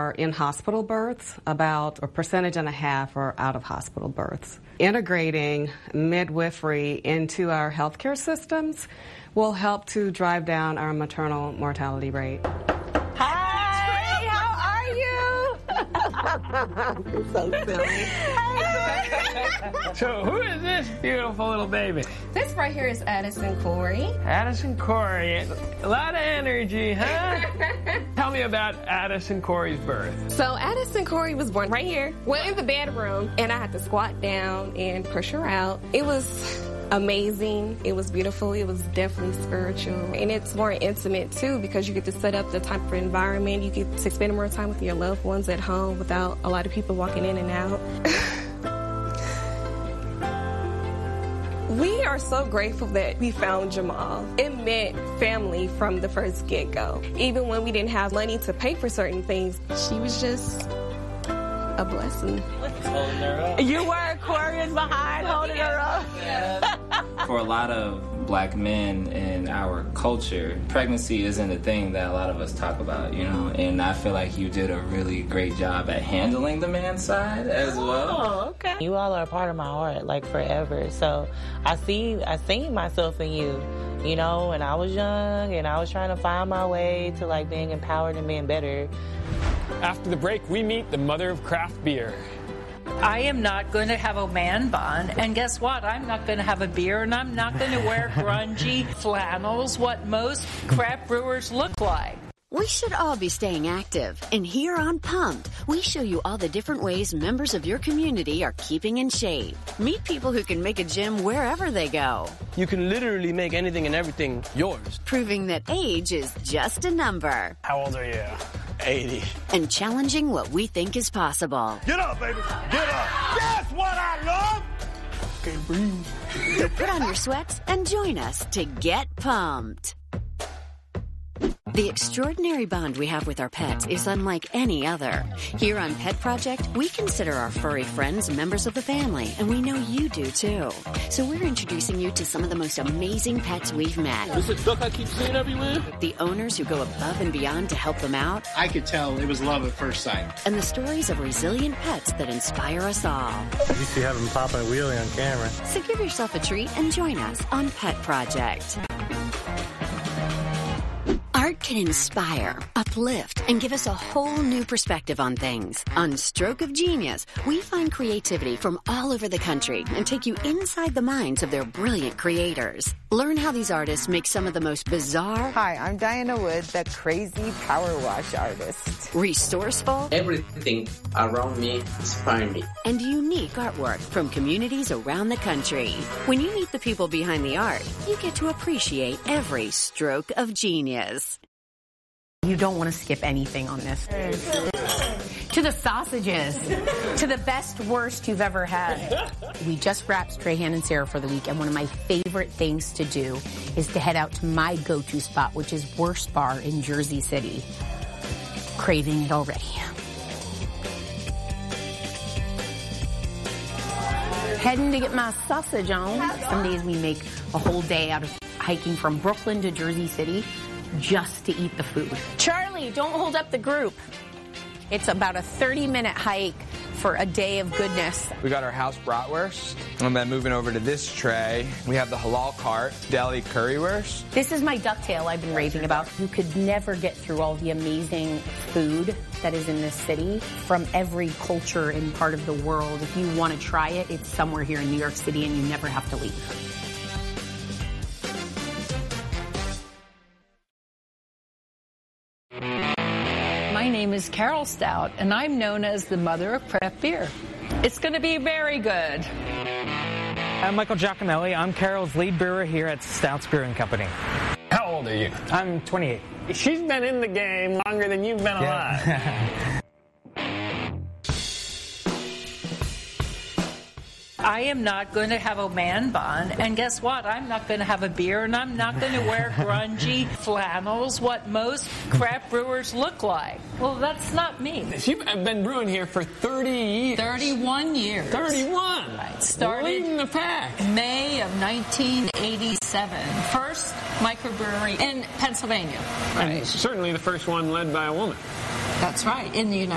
are in-hospital births, about 1.5% are out-of-hospital births. Integrating midwifery into our healthcare systems will help to drive down our maternal mortality rate. Hi, how are you? So silly. So who is this beautiful little baby? This right here is Addison Corey. Addison Corey. A lot of energy, huh? Tell me about Addison Corey's birth. So Addison Corey was born right here. Went in the bedroom, and I had to squat down and push her out. It was amazing. It was beautiful. It was definitely spiritual. And it's more intimate, too, because you get to set up the type of environment. You get to spend more time with your loved ones at home without a lot of people walking in and out. We are so grateful that we found Jamal. It meant family from the first get-go. Even when we didn't have money to pay for certain things, she was just a blessing. Holding her up. You were, Aquarius, behind holding her up. For a lot of black men in our culture, pregnancy isn't a thing that a lot of us talk about, you know, and I feel like you did a really great job at handling the man's side as well. Oh, okay. You all are a part of my heart, like forever. So I seen myself in you, you know, when I was young and I was trying to find my way to like being empowered and being better. After the break, we meet the mother of craft beer. I am not going to have a man bun, and guess what? I'm not going to have a beer, and I'm not going to wear grungy flannels, what most craft brewers look like. We should all be staying active, and here on Pumped, we show you all the different ways members of your community are keeping in shape. Meet people who can make a gym wherever they go. You can literally make anything and everything yours. Proving that age is just a number. How old are you? 80. And challenging what we think is possible. Get up, baby. Get up. That's what I love. Can't breathe. So put on your sweats and join us to get pumped. The extraordinary bond we have with our pets is unlike any other. Here on Pet Project, we consider our furry friends members of the family, and we know you do too. So we're introducing you to some of the most amazing pets we've met. This is a duck I keep seeing everywhere. The owners who go above and beyond to help them out. I could tell it was love at first sight. And the stories of resilient pets that inspire us all. You see having Papa a wheelie on camera. So give yourself a treat and join us on Pet Project. Art can inspire, uplift, and give us a whole new perspective on things. On Stroke of Genius, we find creativity from all over the country and take you inside the minds of their brilliant creators. Learn how these artists make some of the most bizarre... Hi, I'm Diana Wood, the crazy power wash artist. Resourceful... Everything around me inspires me. And unique artwork from communities around the country. When you meet the people behind the art, you get to appreciate every stroke of genius. You don't want to skip anything on this. To the sausages, to the best, worst you've ever had. We just wrapped Strahan and Sarah for the week, and one of my favorite things to do is to head out to my go-to spot, which is Worst Bar in Jersey City. Craving it already. Heading to get my sausage on. Some days we make a whole day out of hiking from Brooklyn to Jersey City just to eat the food. Charlie, don't hold up the group. It's about a 30-minute hike for a day of goodness. We got our house bratwurst, and then moving over to this tray, we have the halal cart, deli currywurst. This is my ducktail I've been raving about. You could never get through all the amazing food that is in this city from every culture and part of the world. If you want to try it, it's somewhere here in New York City, and you never have to leave. My name is Carol Stout, and I'm known as the mother of craft beer. It's going to be very good. I'm Michael Giacomelli. I'm Carol's lead brewer here at Stouts Brewing Company. How old are you? I'm 28. She's been in the game longer than you've been alive. I am not going to have a man bun, and guess what? I'm not going to have a beer, and I'm not going to wear grungy flannels, what most craft brewers look like. Well, that's not me. You've been brewing here for 30 years. 31 years. 31? Right. Started leading the pack. May of 1987. First microbrewery in Pennsylvania. Right. And certainly the first one led by a woman. That's right, in the United